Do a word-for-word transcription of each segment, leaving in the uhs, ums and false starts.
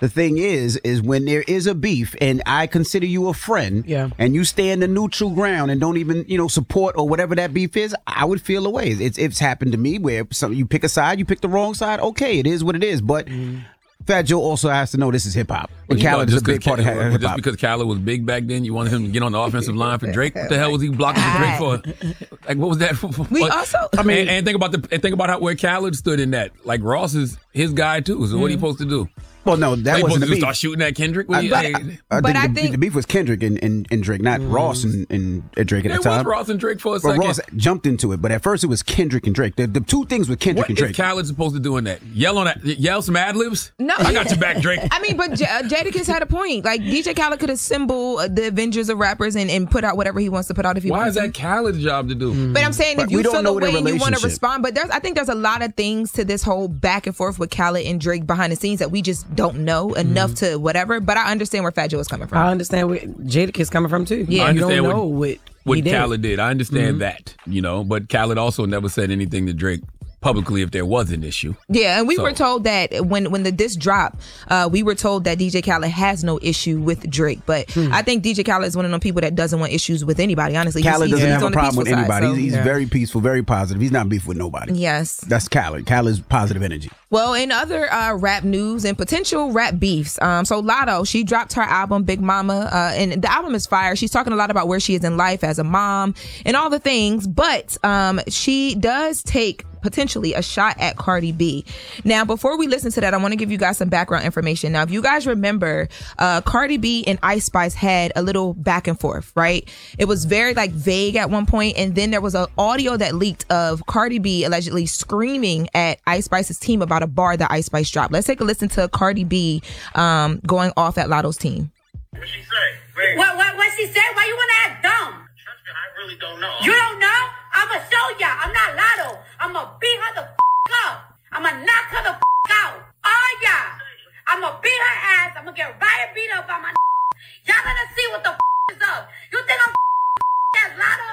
The thing is, is when there is a beef and I consider you a friend yeah. and you stand the neutral ground and don't even, you know, support or whatever that beef is, I would feel away. It's, it's happened to me where some, you pick a side, you pick the wrong side. Okay, it is what it is. But mm. Fat Joe also has to know this is hip hop. And Khaled is a big part of hip hop. Just because Khaled was big back then, you wanted him to get on the offensive line for Drake? What the hell was he blocking for Drake for? Like, what was that for? We also, I mean, and, and think about the and think about how where Khaled stood in that. Like Ross is his guy too. So mm. what are you supposed to do? Well, no, that like, wasn't the beef. Start shooting at Kendrick. I, you, I, hey, I, I but think I the, think the beef was Kendrick and, and, and Drake, not mm. Ross and, and Drake at yeah, the time. It was Ross and Drake for a but second. Ross jumped into it, but at first it was Kendrick and Drake. The, the two things with Kendrick what and Drake. What is Khaled supposed to do in that? Yell on that? Yell some ad libs? No, I got your back, Drake. I mean, but J- uh, Jadakiss had a point. Like D J Khaled could assemble uh, the Avengers of rappers and, and put out whatever he wants to put out if he Why wants. Why is that Khaled's job to do? Mm. But I'm saying but if you feel the way and you want to relationship. respond, but there's I think there's a lot of things to this whole back and forth with Khaled and Drake behind the scenes that we just don't know enough mm. to whatever. But I understand where Fat Joe is coming from. I understand where Jadakiss coming from too. Yeah, I you understand don't know what, what, what he did. Khaled did. I understand mm-hmm. that, you know, but Khaled also never said anything to Drake publicly if there was an issue. Yeah, and we so. were told that when when the diss dropped, uh, we were told that D J Khaled has no issue with Drake. But hmm. I think D J Khaled is one of those people that doesn't want issues with anybody, honestly. Khaled he's, doesn't he's have a problem with side, anybody. so. He's, he's yeah. very peaceful, very positive. He's not beef with nobody. Yes. That's Khaled. Khaled's positive energy. Well, in other uh, rap news and potential rap beefs, um, so Latto, she dropped her album Big Mama, uh, and the album is fire. She's talking a lot about where she is in life as a mom and all the things, but um, she does take potentially a shot at Cardi B. Now, before we listen to that, I want to give you guys some background information. Now, if you guys remember, uh, Cardi B and Ice Spice had a little back and forth, right? It was very like vague at one point, and then there was an audio that leaked of Cardi B allegedly screaming at Ice Spice's team about a bar that Ice Spice dropped. Let's take a listen to Cardi B um, going off at Latto's team. What she say? Wait. What, what, what she said? Why you want to act dumb? Trust me, I really don't know. You don't know? I'ma show ya. I'm not Latto. I'ma beat her the f*** up. I'ma knock her the f*** out. Oh, yeah. I'ma beat her ass. I'ma get riot beat up by my y'all gonna see what the f*** is up. You think I'm f*** as Latto?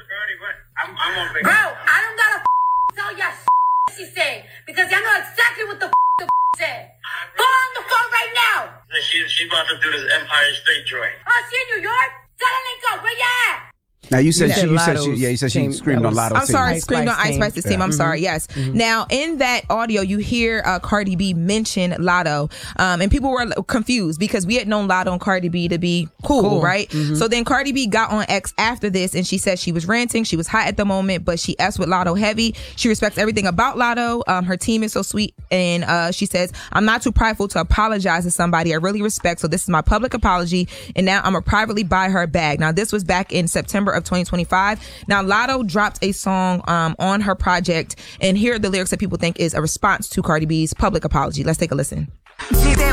I'm, I'm on Bro, I don't gotta f*** tell y'all shit she said. Because y'all know exactly what the f*** the f*** said. Go on the phone right now. She, she about to do this Empire State joint. Oh, she in New York? Tell her link up. Where you at? Now you said You she, said you said she, Latto's yeah, you said she team. screamed That on was- Latto's I'm team. sorry, Ice screamed on Spice Ice team. Spice's team. Yeah. I'm Mm-hmm. sorry. Yes. Mm-hmm. Now, in that audio, you hear uh, Cardi B mention Latto, um, and people were confused because we had known Latto and Cardi B to be cool, Cool. right? Mm-hmm. So then Cardi B got on X after this, and she said she was ranting, she was hot at the moment, but she S with Latto heavy. She respects everything about Latto. Um, her team is so sweet, and uh, she says, "I'm not too prideful to apologize to somebody I really respect. So this is my public apology, and now I'm gonna privately buy her a bag." Now, this was back in September of twenty twenty-five. Now, Latto dropped a song um, on her project, and here are the lyrics that people think is a response to Cardi B's public apology. Let's take a listen.